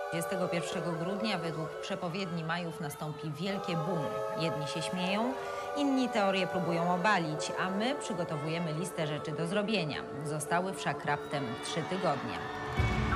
21 grudnia według przepowiedni Majów nastąpi wielkie boom. Jedni się śmieją, inni teorie próbują obalić, a my przygotowujemy listę rzeczy do zrobienia. Zostały wszak raptem 3 tygodnie.